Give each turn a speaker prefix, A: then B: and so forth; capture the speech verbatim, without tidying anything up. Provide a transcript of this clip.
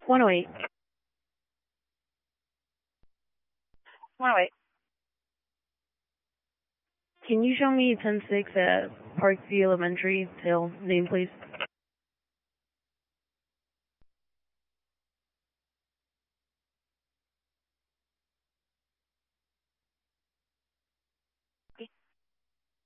A: one oh eight. one oh eight. Can you show me ten six at Parkview Elementary till noon, please?